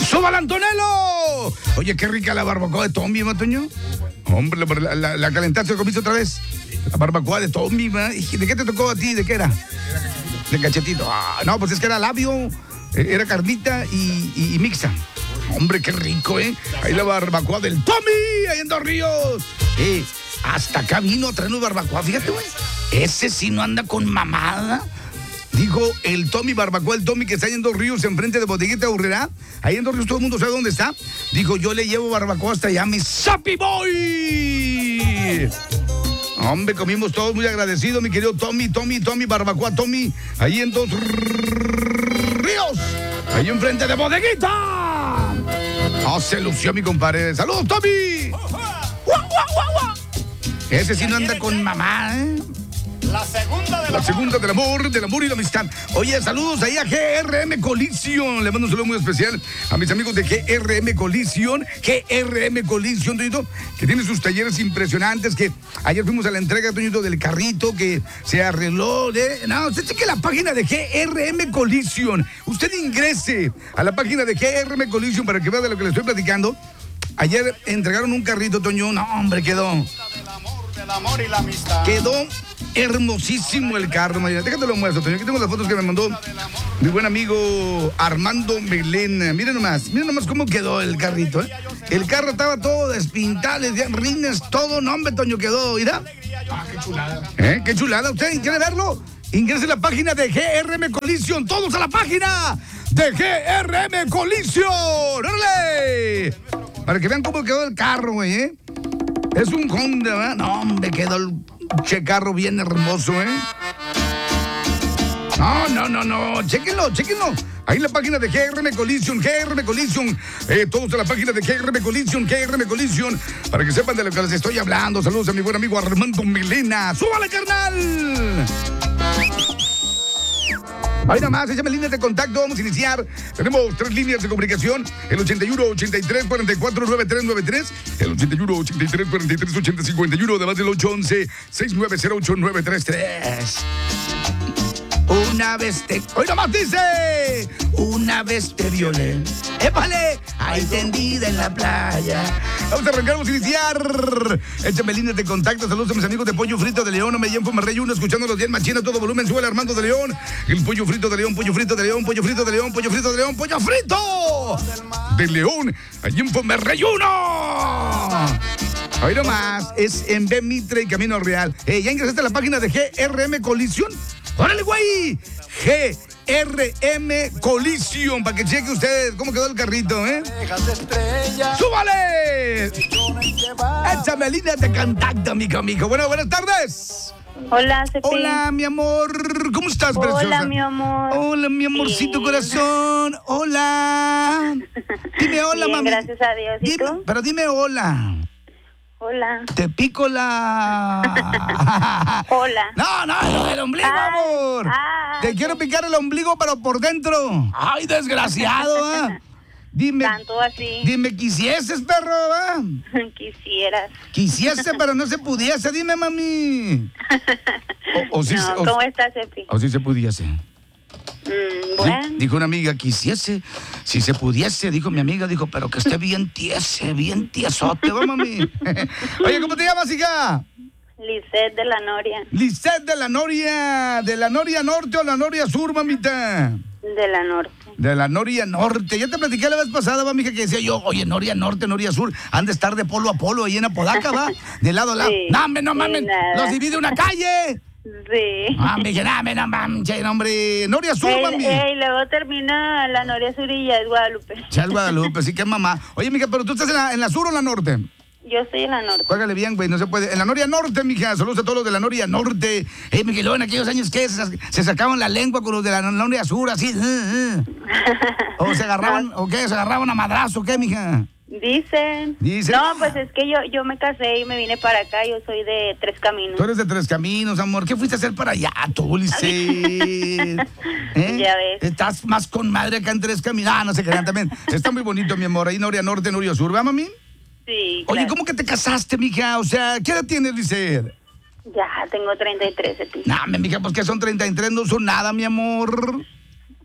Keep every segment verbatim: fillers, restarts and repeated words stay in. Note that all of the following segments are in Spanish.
¡Súbala, Antonello! Oye, qué rica la barbacoa de Tommy, ¿no, Toño? Hombre, la, la, la calentaste, ¿lo comiste otra vez? La barbacoa de Tommy, ¿no? ¿De qué te tocó a ti? ¿De qué era? De cachetito. Ah, no, pues es que era labio, era carnita y, y, y mixta. Hombre, qué rico, ¿eh? Ahí la barbacoa del Tommy, ahí en Dos Ríos. Eh, hasta acá vino a traernos barbacoa, fíjate, güey. Ese sí no anda con mamada. Dijo el Tommy Barbacoa, el Tommy que está ahí en Dos Ríos, enfrente de Bodeguita Aurrera. Ahí en Dos Ríos todo el mundo sabe dónde está. Dijo, yo le llevo barbacoa hasta allá, mi Sappy Boy. Hombre, comimos todos muy agradecidos, mi querido Tommy, Tommy, Tommy, Barbacoa, Tommy. Ahí en Dos Ríos, ahí enfrente de Bodeguita. No, se lució mi compadre. ¡Saludos, Tommy! Ese sí no anda con mamá, ¿eh? La segunda del La amor. segunda del amor, del amor y la amistad. Oye, saludos ahí a G R M Collision. Le mando un saludo muy especial a mis amigos de G R M Collision. G R M Collision, Toñito, que tiene sus talleres impresionantes. Que ayer fuimos a la entrega, Toñito, del carrito que se arregló. De... No, usted cheque la página de G R M Collision. Usted ingrese a la página de G R M Collision para que vea de lo que le estoy platicando. Ayer entregaron un carrito, Toño. No, hombre, quedó. Del amor, del amor y la amistad. Quedó hermosísimo el carro, María. Déjate lo muestro, Toño. Aquí tengo las fotos que me mandó mi buen amigo Armando Melena. Miren nomás, miren nomás cómo quedó el carrito, ¿eh? El carro estaba todo despintado, rines, todo. No, hombre, Toño, quedó, mira. Ah, qué chulada. ¿Eh? Qué chulada. ¿Usted quiere verlo? Ingrese a la página de G R M Collision. Todos a la página de G R M Collision. ¡Órale! Para que vean cómo quedó el carro, güey, ¿eh? Es un Honda, ¿verdad? No, hombre, quedó el che carro bien hermoso, ¿eh? No, no, no, no. Chéquenlo, chéquenlo. Ahí en la página de G R M Collision, G R M Collision. Eh, todos a la página de G R M Collision, G R M Collision. Para que sepan de lo que les estoy hablando. Saludos a mi buen amigo Armando Melena. ¡Súbale, carnal! Ahí nada más, échame líneas de contacto, vamos a iniciar. Tenemos tres líneas de comunicación, el ochenta y uno, ochenta y tres, cuarenta y cuatro, noventa y tres noventa y tres, el ochenta y uno, ochenta y tres, cuarenta y tres, ochenta, cincuenta y uno, además del ocho once, sesenta y nueve cero ocho, nueve tres tres. Una vez te... ¡Hoy nomás dice! Una vez te violé. ¡Épale! Ahí tendida en la playa. Vamos a arrancar, vamos a iniciar. Échame líneas de contacto. Saludos a mis amigos de Pollo Frito de León. Me llamo Marrey uno, escuchándolos bien machina, todo volumen. Sube el Armando de León. El Pollo Frito de León, Pollo Frito de León, Pollo Frito de León, Pollo Frito de León, Pollo Frito de León. Allí en Pomerrey uno. Ahí nomás, es en B Mitre y Camino Real. Eh, ¿Ya ingresaste a la página de G R M Collision? ¡Órale, güey! G R M Collision, para que cheque usted cómo quedó el carrito, ¿eh? ¡Súbale! Échame líneas de contacto, amigo, amigo. Bueno, buenas tardes. Hola, Cepi. Hola, mi amor. ¿Cómo estás, Hola, preciosa? mi amor. Hola, mi amorcito Sí. corazón. Hola. Dime hola, Bien, mami. gracias a Dios. ¿Y Dime- tú? Pero dime hola. Hola. Te pico la... Hola. No, no, no, el ombligo, Ah, amor. ah, Te ok. quiero picar el ombligo, pero por dentro. Ay, desgraciado, ¿ah? Dime, Tanto así. dime, quisieses, perro, ¿ah? Quisieras. Quisiese, pero no se pudiese, dime, mami. O, o sí, no, se- o- ¿cómo estás, Cepi? o sí se pudiese. Mm, Sí, bueno. dijo una amiga, quisiese, si se pudiese, dijo mi amiga, dijo, pero que esté bien tiese, bien tiesote, va, mami. Oye, ¿cómo te llamas, hija? Lisette de la Noria. Lisette de la Noria, ¿de la Noria Norte o la Noria Sur, mamita? De la Norte. De la Noria Norte. Ya te platiqué la vez pasada, va, mija, que decía yo, oye, Noria Norte, Noria Sur, han de estar de polo a polo ahí en Apodaca, va, de lado a lado. Sí, No, hombre, no sí, mames, nada. los divide una calle. Sí. Ah, me dije, no, no mames, no, hombre, Noria Sur, Ey, mami. ey, luego termina la Noria Sur y ya es Guadalupe. Chal Guadalupe, sí que es mamá. Oye, mija, pero tú estás en la, en la Sur o en la Norte. Yo estoy en la Norte. Juégale bien, güey, no se puede. En la Noria Norte, mija, saludos a todos los de la Noria Norte. Eh, Miguelón, en aquellos años que se, se sacaban la lengua con los de la Noria Sur, así. uh, uh. O se agarraban, o qué, se agarraban a madrazo, ¿qué, mija? Dicen. Dicen. No, pues es que yo, yo me casé y me vine para acá. Yo soy de Tres Caminos. Tú eres de Tres Caminos, amor. ¿Qué fuiste a hacer para allá, tú, Lisette? ¿Eh? Ya ves. Estás más con madre acá en Tres Caminos. Ah, no se crean también. Está muy bonito, mi amor. Ahí Noria Norte, Noria Sur, ¿va, mami? Sí. Oye, claro. ¿cómo que te casaste, mija? O sea, ¿qué edad tienes, Lisette? Ya, tengo treinta y tres, Cepi. No, mija, pues que son treinta y tres, no son nada, mi amor.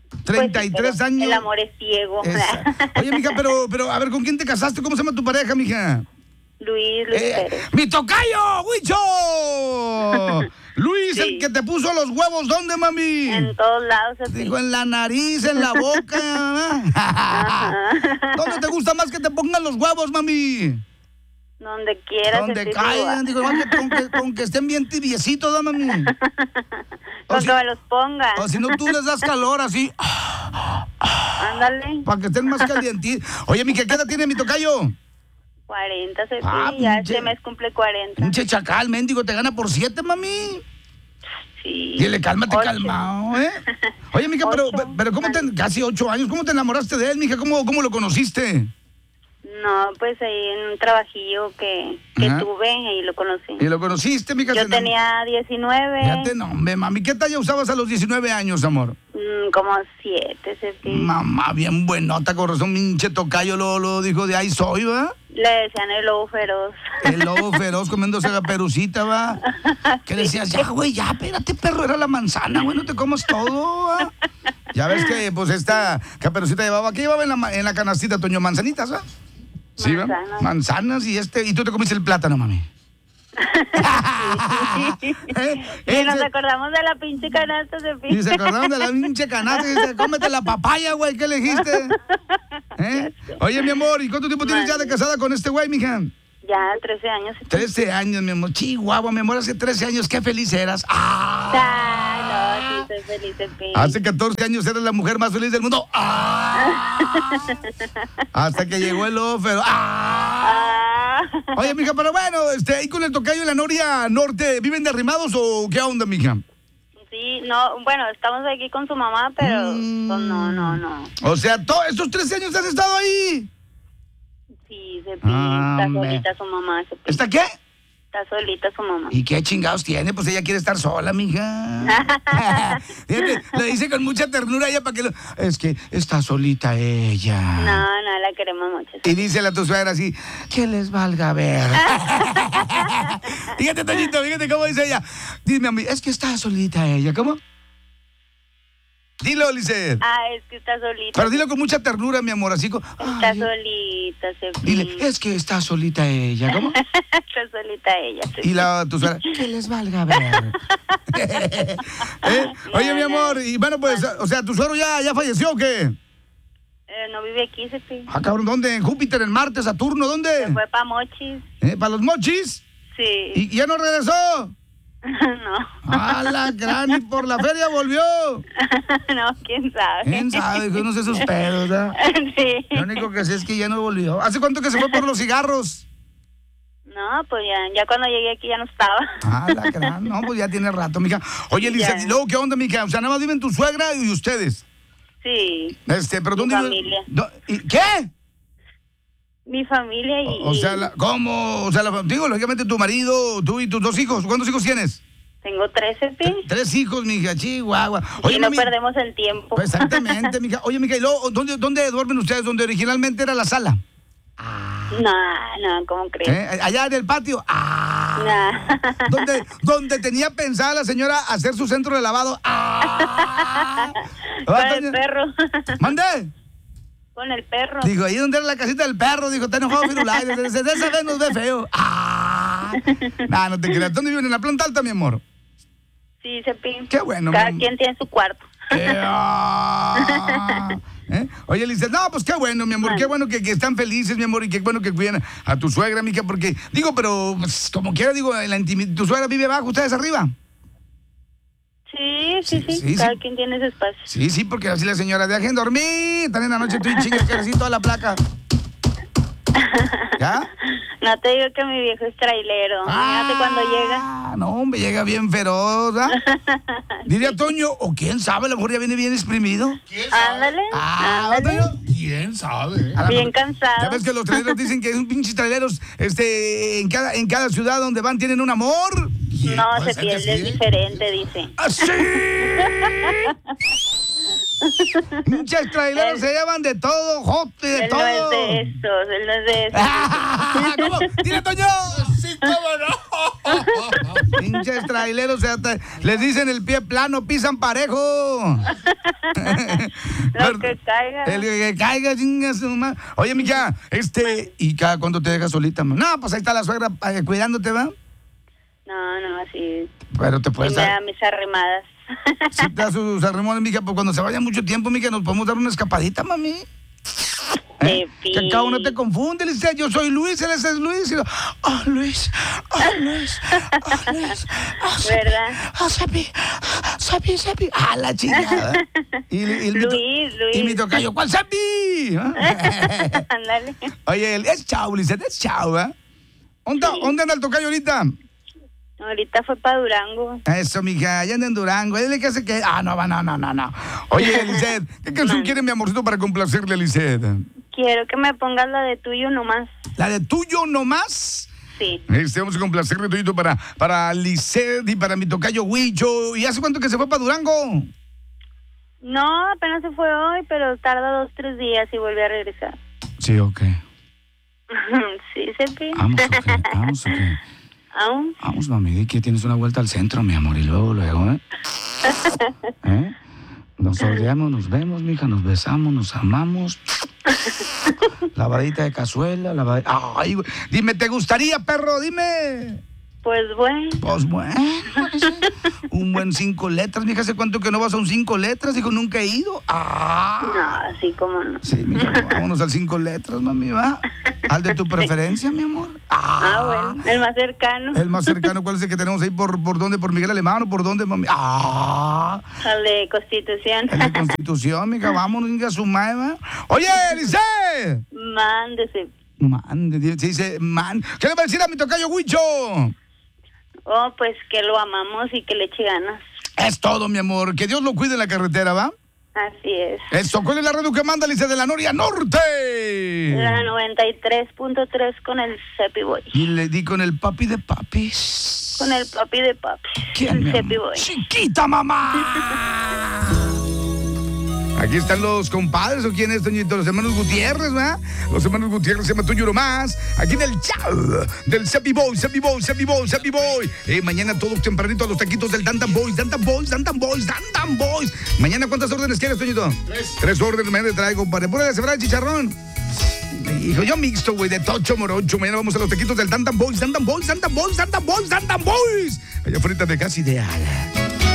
treinta y tres Pues sí, pero años. El amor es ciego. Esa. Oye, mija, pero, pero, a ver, ¿con quién te casaste? ¿Cómo se llama tu pareja, mija? Luis, Luis Eh, Pérez. ¡Mi tocayo, Huicho! Luis, Sí. el que te puso los huevos, ¿dónde, mami? En todos lados. así. Dijo, en la nariz, en la boca. ¿Dónde te gusta más que te pongan los huevos, mami? Donde quieras. Donde sentir caigan. tu- Digo, igual que, con, que, con que estén bien tibiecitos, ¿no, mami? O Con si, que me los pongan. o si no, tú les das calor así, Ándale. para que estén más calientitos. Oye, mi, ¿qué edad tiene mi tocayo? cuarenta, se Ah, ya pinche- este mes cumple cuarenta. Pinche chacal, mendigo, te gana por siete, mami. Sí. Dile, cálmate, Ocho. calmado, ¿eh? Oye, mija, pero, Ocho pero ¿cómo te, casi ocho años, ¿cómo te enamoraste de él, mija? ¿Cómo, cómo lo conociste? No, pues ahí en un trabajillo que, que Ajá. tuve y lo conocí. ¿Y lo conociste, mija? Yo Se enam- tenía diecinueve, Fíjate, no, hombre, mami, ¿qué talla usabas a los diecinueve años, amor? mm, como siete, se Mamá, bien buenota, con razón, pinche tocayo, lo, lo dijo de ahí soy, ¿va? Le decían el lobo feroz. El lobo feroz comiéndose la perucita, ¿va? Que decías, ya, güey, ya, espérate, perro, era la manzana, güey, no te comas todo, ¿va? Ya ves que, pues, esta caperucita llevaba, ¿qué llevaba en la, ma- en la canastita, Toño? ¿Manzanitas, va? Sí, ¿va? Manzanas. Manzanas y este, y tú te comiste el plátano, mami. ¿Eh? Y nos Ese- acordamos de la pinche canasta de Y se acordaron de la pinche canasta y dice, cómete la papaya, güey, ¿qué elegiste? ¿Eh? Oye, mi amor, ¿y cuánto tiempo tienes ya de casada con este güey, mija? Ya, trece años. trece años, mi amor. Chihuahua, mi amor, hace trece años, qué feliz eras. ¡Ah! Ah, no, sí, estoy feliz, Epi. Hace catorce años eres la mujer más feliz del mundo. ¡Ah! Hasta que llegó el ófero. ¡Ah! Ah. Oye, mija, pero bueno, este, ahí con el tocayo y la Noria Norte, ¿viven derrimados o qué onda, mija? Sí, no, bueno, estamos aquí con su mamá, pero Mm. pues, no, no, no. O sea, todos estos trece años has estado ahí. Sí, se Ah, está hombre. solita su mamá. Se ¿Está qué? Está solita su mamá. ¿Y qué chingados tiene? Pues ella quiere estar sola, mija. Fíjate, lo dice con mucha ternura ella para que lo... Es que está solita ella. No, no, la queremos mucho. Y dísele a tu suegra así, que les valga ver. Fíjate, Toñito, fíjate cómo dice ella. Dime a mí, es que está solita ella. ¿Cómo? Dilo, Lisset. Ah, es que está solita. Pero dilo con mucha ternura, mi amor, así como... Está "Ay". solita, se Dile, es que está solita ella. ¿Cómo? Está solita ella. se Y la tu suegra, que les valga ver. ¿Eh? Oye, mi amor, y bueno, pues, o sea, ¿tu suegro ya, ya falleció o qué? Eh, no vive aquí, se fue. Ah, cabrón, ¿dónde? ¿En Júpiter, en Marte, Saturno? ¿Dónde? Se fue pa' Mochis. ¿Eh? ¿Para los mochis? Sí. ¿Y y ya no regresó? No. ¡Ah, la gran! Y por la feria volvió. No, quién sabe. ¿Quién sabe? Que no sé sus pedos, ¿verdad? Sí. Lo único que sé es que ya no volvió. ¿Hace cuánto que se fue por los cigarros? No, pues ya, ya cuando llegué aquí ya no estaba. Ah, la gran. No, pues ya tiene rato, mija. Oye, Lisa, Ya. ¿y luego qué onda, mija? O sea, nada más viven tu suegra y ustedes. Sí. Este, pero Mi ¿dónde viven? familia. ¿Dó- ¿Y qué? Mi familia y... O, o sea, la- ¿cómo? O sea, la, digo, lógicamente tu marido, tú y tus dos hijos. ¿Cuántos hijos tienes? Tengo trece, sí. Tres hijos, mija, chihuahua. Y no mami- perdemos el tiempo. Pues exactamente, mija. Oye, mija, ¿y luego dónde, dónde duermen ustedes? ¿Donde originalmente era la sala? No, no, ¿cómo crees? ¿Eh? Allá en el patio. Ah. No. Donde, donde tenía pensada la señora hacer su centro de lavado. Ah. Con Ah, el Toño. perro. ¿Mande? Con el perro. Dijo, ahí donde era la casita del perro. Dijo, está enojado Firulais. Desde, desde esa vez nos ve feo. Ah. Nah, no te creas. ¿Dónde viven? ¿En la planta alta, mi amor? Sí, Cepín. Qué bueno, Cada mi- quien tiene su cuarto. Eh, ah. ¿Eh? Oye, Lizeth, no, pues qué bueno, mi amor, qué bueno que, que están felices, mi amor, y qué bueno que cuidan a tu suegra, mija, porque, digo, pero pues, como quiera, digo, en la intimidad, tu suegra vive abajo, ustedes arriba. Sí, sí, Sí, sí. sí, Cada sí. quien tiene su espacio. Sí, sí, porque así la señora, dejen dormir, también en la noche tú y chingas que así toda la placa. ¿Ya? No te digo que mi viejo es trailero. Imagínate cuando llega. Ah, no, hombre, llega bien feroz, ¿ah? Diría Toño, o quién sabe, a lo mejor ya viene bien exprimido. Ándale. Ah, ándale. Toño. ¿Quién sabe? A la- Bien cansado. Ya ves que los traileros dicen que son pinches traileros, este, en cada, en cada ciudad donde van tienen un amor. ¿Quién? No, Puede se ser que pierde, es sí. diferente, dice. ¡Así! Pinches traileros se llevan de todo, jote, de Él todo. no es de esos, él no es de esos. ¿Cómo? ¡Dile, Toño! Sí, cómo no. Pinches traileros, o sea, te- les dicen el pie plano, pisan parejo. Lo que caiga. El que caiga, chinga su madre. Oye, mija, este, ¿y cada cuándo te dejas solita? Ma? No, pues ahí está la suegra eh, cuidándote, ¿va? No, no, así. Pero te Y puedes me dar. da mis arrimadas. Si te da sus arremones, mija, pues cuando se vaya mucho tiempo, mija, nos podemos dar una escapadita, mami. ¿Eh? Tepi. Que cada uno te confunde, le dice, yo soy Luis, él es Luis. Y lo, oh, Luis, oh, Luis, oh, Luis. Oh, Sepi, ¿Verdad? oh, Sepi, Sepi, Sepi. Ah, la chingada. Y, y, y, Luis, Y mi Luis. tocayo, ¿cuál Sepi? Ándale. Oye, el- es chau, Lisette, es chau, ¿eh? ¿Dónde, Sí. ¿Dónde anda el tocayo ahorita? Ahorita fue para Durango. Eso, mija, allá anda en Durango. Dile que hace que... Ah, no, va, no, no, no, no. Oye, Lisette, ¿qué canción quiere mi amorcito para complacerle, Lisette? Quiero que me pongas la de tuyo nomás. ¿La de tuyo nomás? Sí. Este, vamos a complacerle tuyito para, para Lisette y para mi tocayo Huicho. ¿Y hace cuánto que se fue para Durango? No, apenas se fue hoy, pero tarda dos, tres días y vuelve a regresar. Sí, ok. Sí, Sepi. Vamos, ok, vamos, ok. ¿Aún? Vamos, mami, di que tienes una vuelta al centro, mi amor, y luego, luego, ¿eh? ¿Eh? Nos odiamos, nos vemos, mija, nos besamos, nos amamos. Lavadita de cazuela, lavadita... Ay, güey. Dime, ¿te gustaría, perro? Dime. Pues bueno. Pues bueno, dice, un buen cinco letras. Mija, ¿hace cuánto que no vas a un cinco letras? Dijo, nunca he ido. Ah. No, así como no. Sí, mija, vámonos al cinco letras, mami, ¿va? Al de tu preferencia, mi amor. Ah, Ah, bueno, el más cercano. El más cercano, ¿cuál es el que tenemos ahí? ¿Por, por dónde? ¿Por Miguel Alemán o por dónde, mami? Ah, Al de Constitución. el de Constitución, mija, vámonos, mija, su madre, ¿va? Oye, Elise. Mándese. Man, se dice, man. ¿Qué le va a decir a mi tocayo Huicho? Oh, pues que lo amamos y que le eche ganas. Es todo, mi amor. Que Dios lo cuide en la carretera, ¿va? Así es. Eso, ¿cuál es la radio que manda, Elise, de la Noria Norte? La noventa y tres punto tres con el Sepi Boy. Y le di con el papi de papis. Con el papi de papi. ¿Quién, mi El Sepi amor? Boy. ¡Chiquita, mamá! Aquí están los compadres, ¿o quién es, Toñito? Los hermanos Gutiérrez, ¿verdad? Los hermanos Gutiérrez se llama Tuyo más. Aquí en el chau del Sepi Boy, Sepi Boy, Sepi Boy, Sepi Boy. Eh, mañana todos tempranito a los taquitos del Dantan Boys, Dantan Boys, Dantan Boys, Dantan Boys. Mañana, ¿cuántas órdenes quieres, Toñito? Tres. Tres órdenes, mañana te traigo, compadre. Pura de cebra de chicharrón. Hijo, yo mixto, güey, de tocho morocho. Mañana vamos a los taquitos del Dantan Boys, Dantan Boys, Dantan Boys, Dantan Boys, Dantan Boys. Allá frente de casa ideal.